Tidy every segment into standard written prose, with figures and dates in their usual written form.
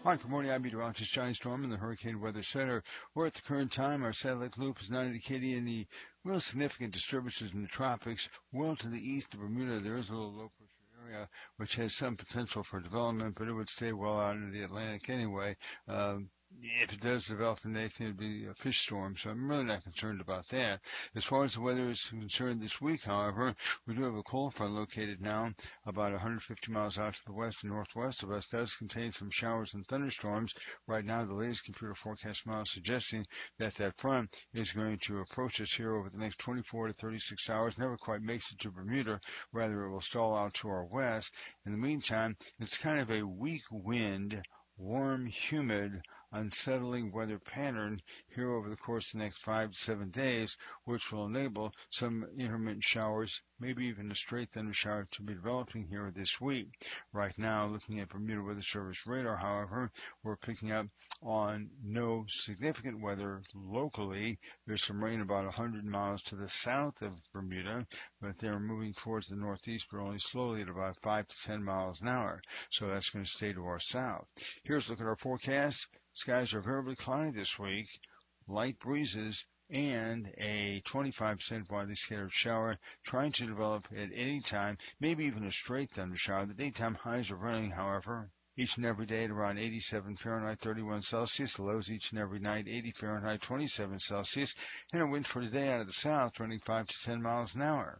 Hi, good morning. I'm meteorologist Johnny Storm in the Hurricane Weather Center. We're at the current time. Our satellite loop is not indicating any real significant disturbances in the tropics. Well to the east of Bermuda, there is a little low pressure area which has some potential for development, but it would stay well out into the Atlantic anyway. If it does develop into anything, it would be a fish storm, so I'm really not concerned about that. As far as the weather is concerned this week, however, we do have a cold front located now about 150 miles out to the west and northwest of us. It does contain some showers and thunderstorms. Right now, the latest computer forecast model is suggesting that that front is going to approach us here over the next 24 to 36 hours. Never quite makes it to Bermuda. Rather, it will stall out to our west. In the meantime, it's kind of a weak wind, warm, humid, unsettling weather pattern here over the course of the next 5 to 7 days, which will enable some intermittent showers, maybe even a straight thunder shower to be developing here this week. Right now, looking at Bermuda Weather Service radar, however, we're picking up on no significant weather locally. There's some rain about 100 miles to the south of Bermuda, but they're moving towards the northeast, but only slowly at about 5 to 10 miles an hour. So that's going to stay to our south. Here's a look at our forecast. Skies are variably cloudy this week, light breezes, and a 25% widely scattered shower trying to develop at any time, maybe even a straight thunder shower. The daytime highs are running, however, each and every day at around 87 Fahrenheit, 31 Celsius. The lows each and every night, 80 Fahrenheit, 27 Celsius. And a wind for today out of the south running 5 to 10 miles an hour.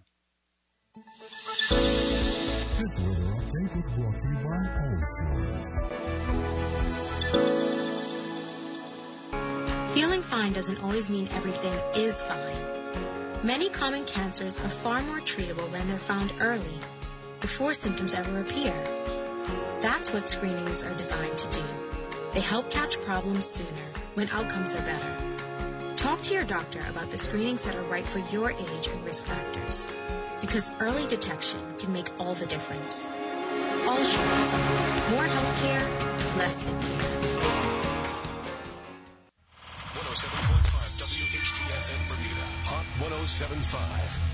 This weather update was brought to you by Allsure. Feeling fine doesn't always mean everything is fine. Many common cancers are far more treatable when they're found early, before symptoms ever appear. That's what screenings are designed to do. They help catch problems sooner, when outcomes are better. Talk to your doctor about the screenings that are right for your age and risk factors, because early detection can make all the difference. Allsure. More healthcare, less sick care. 107.5 WHTF in Bermuda. Hot 107.5.